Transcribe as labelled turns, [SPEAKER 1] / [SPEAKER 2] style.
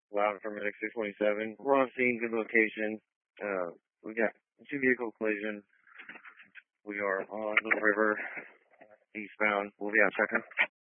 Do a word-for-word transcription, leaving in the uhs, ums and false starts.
[SPEAKER 1] Loud from Medic six twenty-seven. We're on scene, good location. Uh, we got two vehicle collision. We are on the river, eastbound. We'll be out checking.